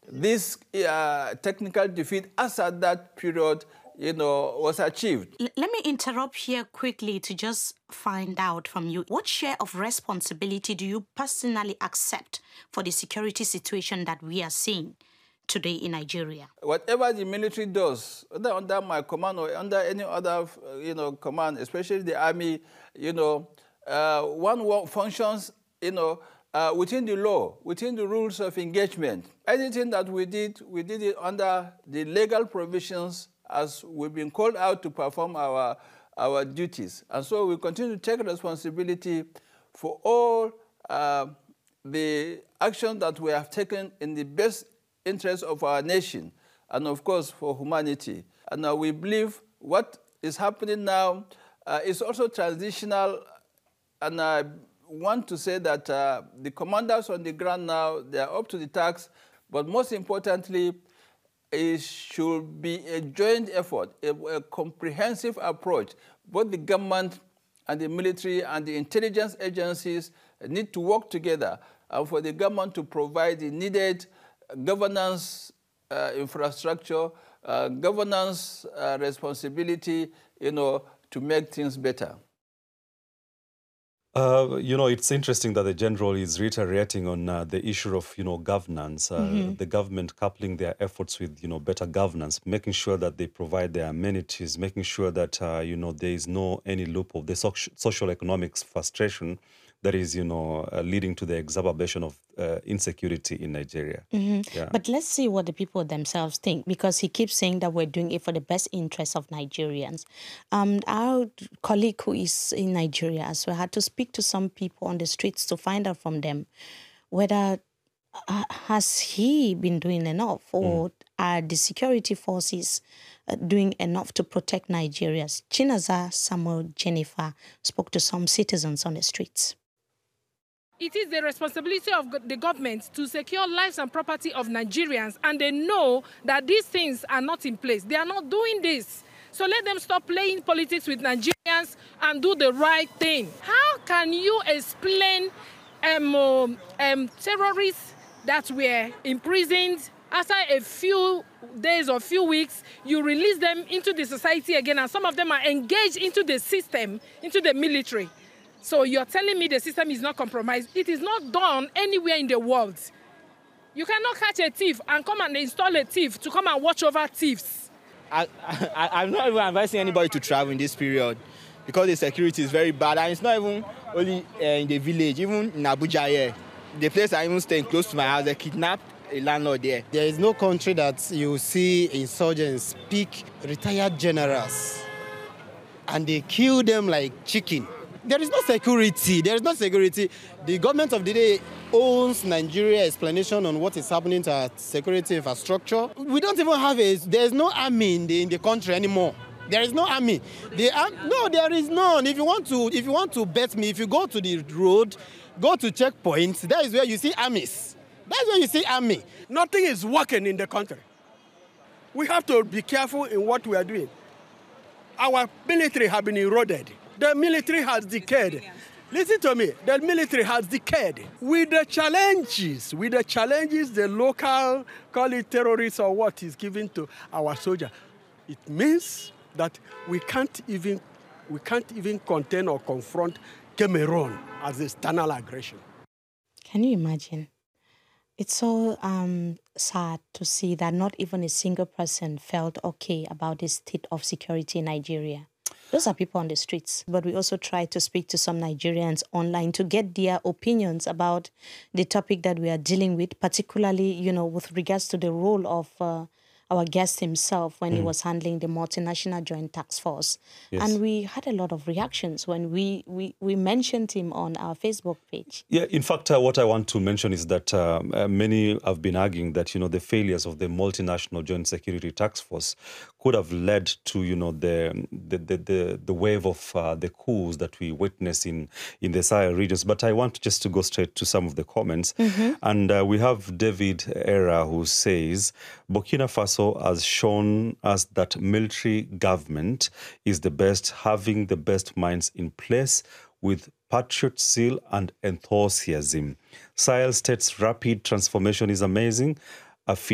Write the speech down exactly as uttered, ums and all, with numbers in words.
this uh, technical defeat as at that period, you know, was achieved. L let me interrupt here quickly to just find out from you, what share of responsibility do you personally accept for the security situation that we are seeing today in Nigeria? Whatever the military does, whether under my command or under any other, you know, command, especially the army, you know, uh, one work functions, you know, uh, within the law, within the rules of engagement. Anything that we did, we did it under the legal provisions as we've been called out to perform our, our duties. And so we continue to take responsibility for all uh, the action that we have taken in the best interest of our nation and, of course, for humanity. And uh, we believe what is happening now uh, is also transitional, and I want to say that uh, the commanders on the ground now, they are up to the task, but most importantly, it should be a joint effort, a, a comprehensive approach. Both the government and the military and the intelligence agencies need to work together uh, for the government to provide the needed governance uh, infrastructure, uh, governance uh, responsibility, you know, to make things better. Uh, you know, it's interesting that the general is reiterating on uh, the issue of, you know, governance, uh, mm-hmm. the government coupling their efforts with, you know, better governance, making sure that they provide their amenities, making sure that, uh, you know, there is no any loophole, the so social economic frustration that is, you know, uh, leading to the exacerbation of uh, insecurity in Nigeria. Mm-hmm. Yeah. But let's see what the people themselves think, because he keeps saying that we're doing it for the best interests of Nigerians. Um, our colleague who is in Nigeria as well had to speak to some people on the streets to find out from them whether uh, has he been doing enough, or mm. are the security forces uh, doing enough to protect Nigerians. Chinaza Samuel Jennifer spoke to some citizens on the streets. It is the responsibility of the government to secure lives and property of Nigerians, and they know that these things are not in place. They are not doing this. So let them stop playing politics with Nigerians and do the right thing. How can you explain um, um, terrorists that were imprisoned, after a few days or few weeks, you release them into the society again, and some of them are engaged into the system, into the military? So you're telling me the system is not compromised? It is not done anywhere in the world. You cannot catch a thief and come and install a thief to come and watch over thieves. I, I, I'm not even advising anybody to travel in this period because the security is very bad. And it's not even only uh, in the village, even in Abuja here. The place I even staying close to my house, they kidnapped a landlord there. There is no country that you see insurgents pick retired generals and they kill them like chicken. There is no security. There is no security. The government of the day owns Nigeria's explanation on what is happening to our security infrastructure. We don't even have a, there is no army in the, in the country anymore. There is no army. The, um, no, there is none. If you want to, if you want to bet me, if you go to the road, go to checkpoints, that is where you see armies. That's where you see army. Nothing is working in the country. We have to be careful in what we are doing. Our military have been eroded. The military has decayed. Listen to me. The military has decayed. With the challenges, with the challenges the local, call it terrorists or what, is given to our soldiers, it means that we can't even, we can't even contain or confront Cameroon as external aggression. Can you imagine? It's so um, sad to see that not even a single person felt okay about the state of security in Nigeria. Those are people on the streets. But we also try to speak to some Nigerians online to get their opinions about the topic that we are dealing with, particularly, you know, with regards to the role of uh, our guest himself when mm. he was handling the multinational joint task force. Yes. And we had a lot of reactions when we, we, we mentioned him on our Facebook page. Yeah, in fact, uh, what I want to mention is that uh, uh, many have been arguing that, you know, the failures of the multinational joint security task force could have led to, you know, the the the, the, the wave of uh, the coups that we witness in, in the Sahel regions. But I want just to go straight to some of the comments. Mm-hmm. And uh, we have David Era who says, Burkina Faso has shown us that military government is the best, having the best minds in place with patriot zeal and enthusiasm. Sahel state's rapid transformation is amazing. A